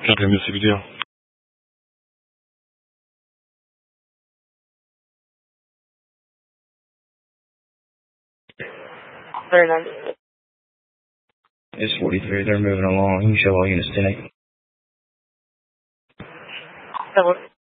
Copy, Mississippi Deal. Very nice. It's 43. They're moving along. You can show all units 10-8. That works.